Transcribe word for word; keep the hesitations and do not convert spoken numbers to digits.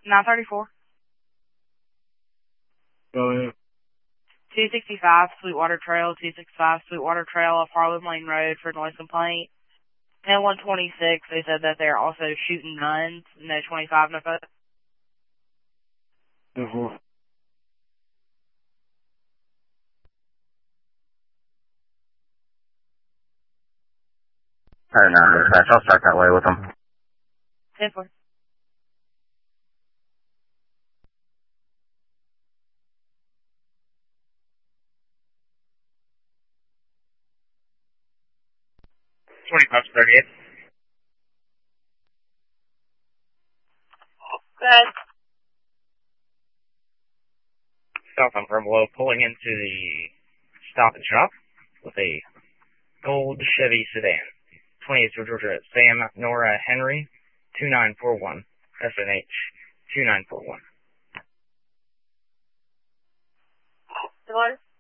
nine thirty-four. Go ahead. two sixty-five Sweetwater Trail, two sixty-five Sweetwater Trail off Harlan Lane Road for noise complaint. And one twenty-six, they said that they're also shooting guns. No twenty-five, no photo. ten four. ten nine, dispatch. I'll start that way with them. ten four. twenty-five thirty-eight. Good. South on Vermelo, pulling into the Stop and Shop with a gold Chevy sedan. twenty-eight Georgia, Sam Nora Henry, two nine four one, S N H, two nine four one. Hello?